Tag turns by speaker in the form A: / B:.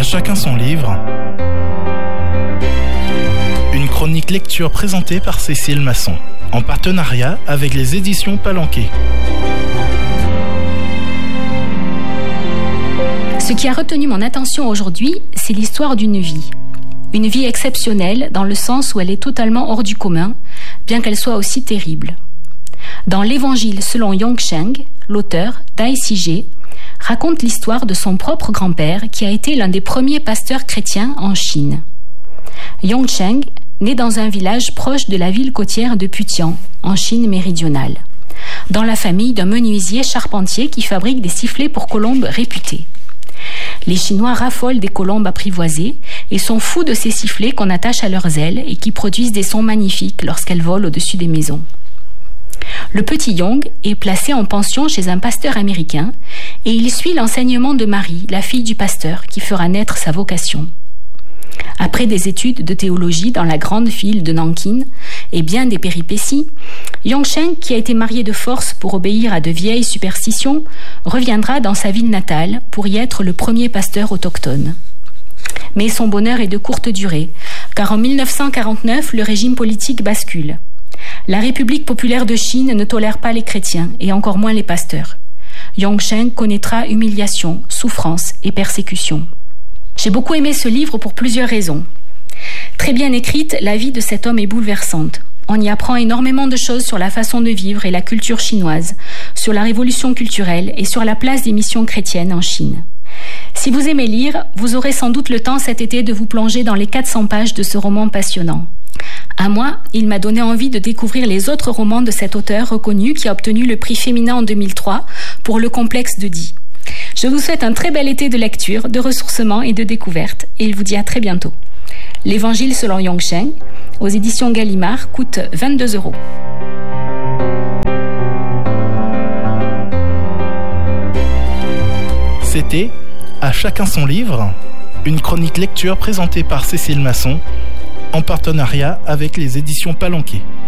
A: chacun son livre. Une chronique lecture présentée par Cécile Masson, en partenariat avec les éditions Palanquet.
B: Ce qui a retenu mon attention aujourd'hui, c'est l'histoire d'une vie. Une vie exceptionnelle dans le sens où elle est totalement hors du commun, bien qu'elle soit aussi terrible. Dans l'Évangile selon Yongsheng, l'auteur, Dai Sijie, raconte l'histoire de son propre grand-père qui a été l'un des premiers pasteurs chrétiens en Chine. Yongsheng naît dans un village proche de la ville côtière de Putian, en Chine méridionale, dans la famille d'un menuisier charpentier qui fabrique des sifflets pour colombes réputés. Les Chinois raffolent des colombes apprivoisées et sont fous de ces sifflets qu'on attache à leurs ailes et qui produisent des sons magnifiques lorsqu'elles volent au-dessus des maisons. Le petit Yong est placé en pension chez un pasteur américain et il suit l'enseignement de Marie, la fille du pasteur, qui fera naître sa vocation. Après des études de théologie dans la grande ville de Nankin et bien des péripéties, Yongsheng, qui a été marié de force pour obéir à de vieilles superstitions, reviendra dans sa ville natale pour y être le premier pasteur autochtone. Mais son bonheur est de courte durée, car en 1949, le régime politique bascule. La République populaire de Chine ne tolère pas les chrétiens et encore moins les pasteurs. Yongsheng connaîtra humiliation, souffrance et persécution. J'ai beaucoup aimé ce livre pour plusieurs raisons. Très bien écrite, la vie de cet homme est bouleversante. On y apprend énormément de choses sur la façon de vivre et la culture chinoise, sur la révolution culturelle et sur la place des missions chrétiennes en Chine. Si vous aimez lire, vous aurez sans doute le temps cet été de vous plonger dans les 400 pages de ce roman passionnant. À moi, il m'a donné envie de découvrir les autres romans de cet auteur reconnu qui a obtenu le prix féminin en 2003 pour Le complexe d'Oedipe. Je vous souhaite un très bel été de lecture, de ressourcement et de découverte et il vous dit à très bientôt. L'Évangile selon Yongsheng, aux éditions Gallimard, coûte 22 €.
A: C'était À chacun son livre, une chronique lecture présentée par Cécile Masson, en partenariat avec les éditions Palanquet.